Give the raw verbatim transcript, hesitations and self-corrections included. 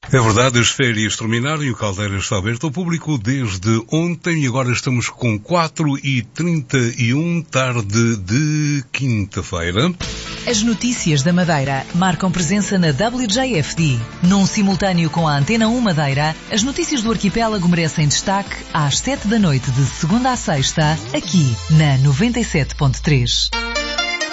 É verdade, as férias terminaram e o Caldeira está aberto ao público desde ontem e agora estamos com quatro e trinta e um, tarde de quinta-feira. As notícias da Madeira marcam presença na W J F D. Num simultâneo com a Antena um Madeira, as notícias do arquipélago merecem destaque às sete da noite de segunda a sexta, aqui na noventa e sete ponto três.